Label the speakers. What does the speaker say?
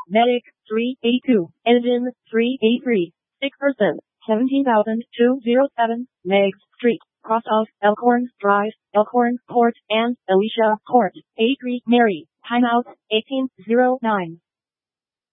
Speaker 1: Medic 382, Engine 383, sick person 17,207, Meigs Street, cross of Elkhorn Drive, Elkhorn Court, and Alicia Court, A3 Mary, timeout 1809.